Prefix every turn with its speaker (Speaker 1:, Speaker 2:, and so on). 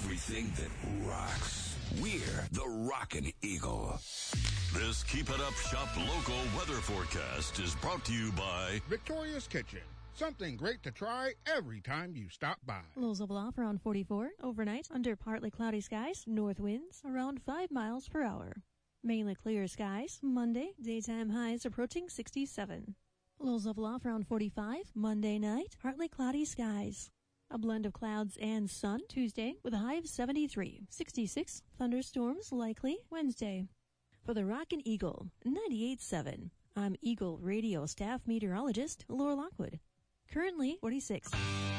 Speaker 1: everything that rocks. We're the Rockin' Eagle.
Speaker 2: This Keep It Up Shop local weather forecast is brought to you by
Speaker 3: Victoria's Kitchen. Something great to try every time you stop by.
Speaker 4: Lows of off around 44. Overnight, under partly cloudy skies. North winds around 5 miles per hour. Mainly clear skies. Monday, daytime highs approaching 67. Lows of off around 45. Monday night, partly cloudy skies. A blend of clouds and sun Tuesday with a high of 73. 66. Thunderstorms likely Wednesday. For the Rockin' Eagle, 98.7. I'm Eagle Radio staff meteorologist Laura Lockwood. Currently 46.